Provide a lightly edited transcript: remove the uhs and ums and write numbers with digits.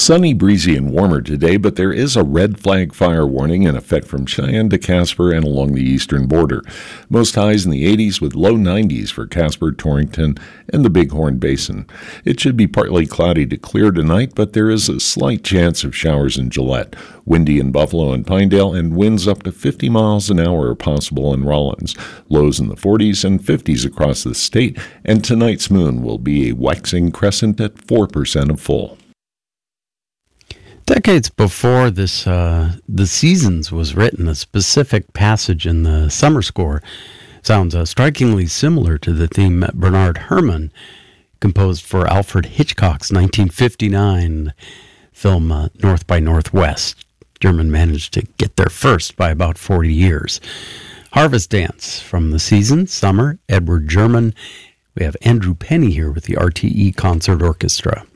Sunny, breezy, and warmer today, but there is a red flag fire warning in effect from Cheyenne to Casper and along the eastern border. Most highs in the 80s with low 90s for Casper, Torrington, and the Bighorn Basin. It should be partly cloudy to clear tonight, but there is a slight chance of showers in Gillette. Windy in Buffalo and Pinedale, and winds up to 50 miles an hour are possible in Rollins. Lows in the 40s and 50s across the state, and tonight's moon will be a waxing crescent at 4% of full. Decades before this, The Seasons was written, a specific passage in the summer score sounds strikingly similar to the theme that Bernard Herrmann composed for Alfred Hitchcock's 1959 film North by Northwest. German managed to get there first by about 40 years. Harvest Dance from The Seasons, Summer, Edward German. We have Andrew Penny here with the RTE Concert Orchestra.